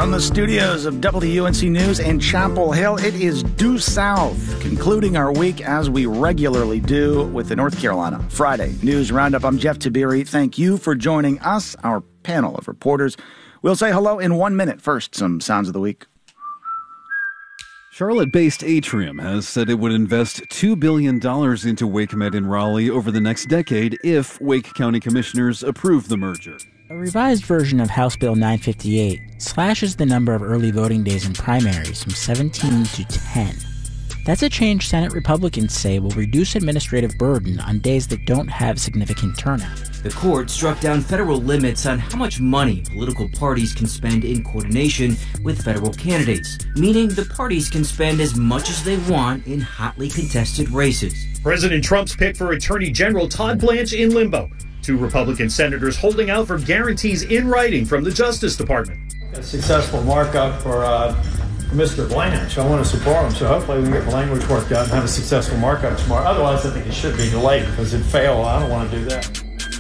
From the studios of WUNC News in Chapel Hill, it is Due South, concluding our week as we regularly do with the North Carolina Friday News Roundup. I'm Jeff Tiberi. Thank you for joining us, our panel of reporters. We'll say hello in 1 minute. First, some sounds of the week. Charlotte-based Atrium has said it would invest $2 billion into WakeMed in Raleigh over the next decade if Wake County commissioners approve the merger. A revised version of House Bill 958 slashes the number of early voting days in primaries from 17 to 10. That's a change Senate Republicans say will reduce administrative burden on days that don't have significant turnout. The court struck down federal limits on how much money political parties can spend in coordination with federal candidates, meaning the parties can spend as much as they want in hotly contested races. President Trump's pick for Attorney General Todd Blanche in limbo. 2 Republican senators holding out for guarantees in writing from the Justice Department. A successful markup for Mr. Blanche. I want to support him, so hopefully we can get the language worked out and have a successful markup tomorrow. Otherwise, I think it should be delayed because it failed. I don't want to do that.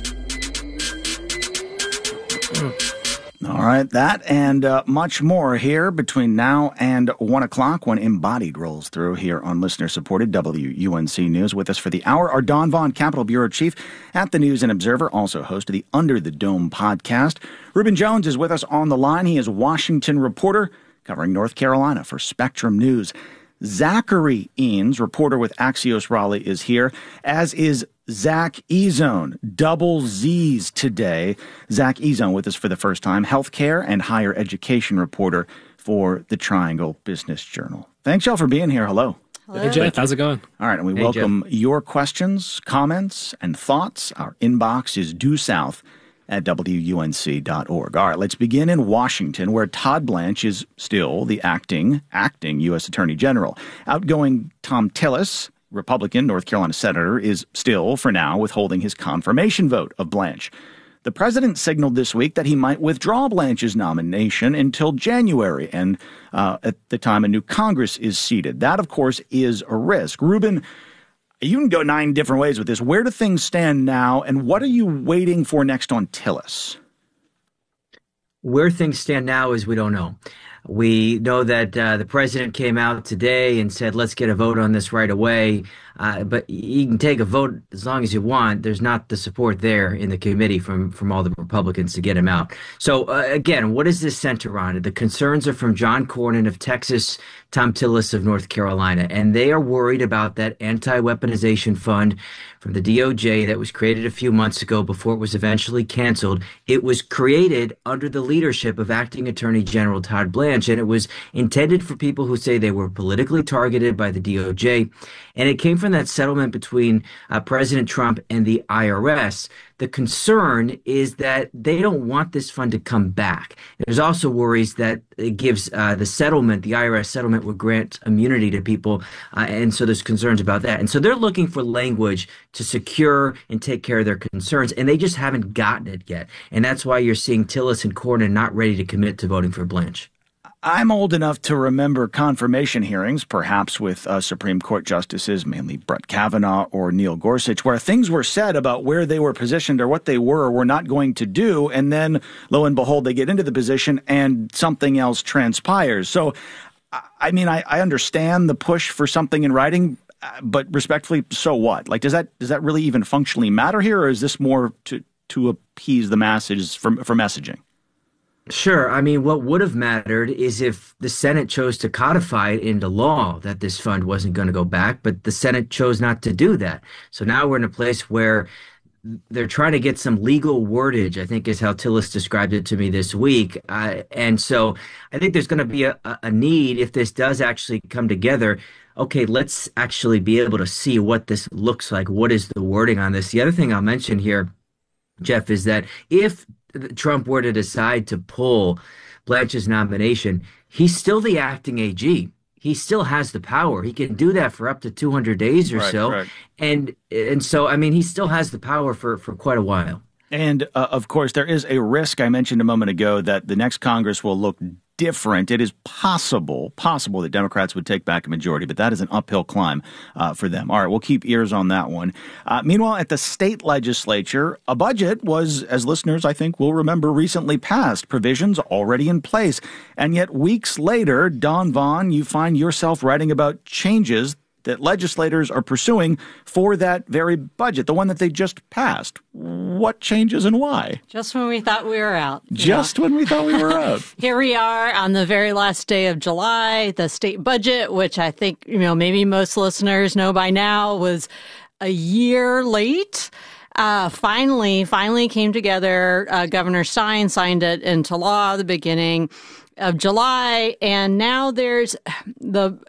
All right, that and much more here between now and 1 o'clock when Embodied rolls through here on listener-supported WUNC News. With us for the hour are Don Vaughn, Capitol Bureau Chief at the News and Observer, also host of the Under the Dome podcast. Reuben Jones is with us on the line. He is Washington reporter covering North Carolina for Spectrum News. Zachary Eanes, reporter with Axios Raleigh, is here, as is Zach Ezone, double Z's today. Zach Ezone with us for the first time, healthcare and higher education reporter for the Triangle Business Journal. Thanks, y'all, for being here. Hello. Hello. Hey, Jeff. How's it going? All right, and we welcome your questions, comments, and thoughts. Our inbox is due south at WUNC.org. All right, let's begin in Washington, where Todd Blanche is still the acting U.S. Attorney General. Outgoing Thom Tillis, Republican North Carolina senator, is still, for now, withholding his confirmation vote of Blanche. The president signaled this week that he might withdraw Blanche's nomination until January, and at the time a new Congress is seated. That, of course, is a risk. Reuben, you can go 9 different ways with this. Where do things stand now, and what are you waiting for next on Tillis? Where things stand now is we don't know. We know that the president came out today and said, let's get a vote on this right away. But you can take a vote as long as you want. There's not the support there in the committee from all the Republicans to get him out. So, again, what does this center on? The concerns are from John Cornyn of Texas, Thom Tillis of North Carolina, and they are worried about that anti-weaponization fund from the DOJ that was created a few months ago before it was eventually canceled. It was created under the leadership of Acting Attorney General Todd Blanche, and it was intended for people who say they were politically targeted by the DOJ. And it came from that settlement between President Trump and the IRS. The concern is that they don't want this fund to come back. There's also worries that it gives the settlement, the IRS settlement, would grant immunity to people. And so there's concerns about that. And so they're looking for language to secure and take care of their concerns. And they just haven't gotten it yet. And that's why you're seeing Tillis and Cornyn not ready to commit to voting for Blanche. I'm old enough to remember confirmation hearings, perhaps with Supreme Court justices, mainly Brett Kavanaugh or Neil Gorsuch, where things were said about where they were positioned or what they were or were not going to do. And then, lo and behold, they get into the position and something else transpires. So, I mean, I understand the push for something in writing, but respectfully, so what? Like, does that really even functionally matter here? Or is this more to appease the masses for messaging? Sure. I mean, what would have mattered is if the Senate chose to codify it into law that this fund wasn't going to go back, but the Senate chose not to do that. So now we're in a place where they're trying to get some legal wordage, I think is how Tillis described it to me this week. And so I think there's going to be a need, if this does actually come together, okay, let's actually be able to see what this looks like. What is the wording on this? The other thing I'll mention here, Jeff, is that if Trump were to decide to pull Blanche's nomination, he's still the acting AG. He still has the power. He can do that for up to 200 days or so. Right. And so, I mean, he still has the power for quite a while. And, of course, there is a risk, I mentioned a moment ago, that the next Congress will look different. It is possible that Democrats would take back a majority, but that is an uphill climb for them. All right, we'll keep ears on that one. Meanwhile, at the state legislature, a budget was, as listeners I think will remember, recently passed, provisions already in place. And yet weeks later, Don Vaughn, you find yourself writing about changes that legislators are pursuing for that very budget, the one that they just passed. What changes and why? Just when we thought we were out. When we thought we were out. Here we are on the very last day of July. The state budget, which I think, maybe most listeners know by now, was a year late. Finally came together. Governor Stein signed it into law at the beginning of July, and now there's the